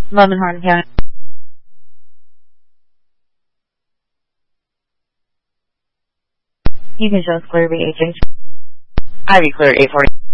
Love and Hardin County. You can show us clear BHH. Ivy clear 840.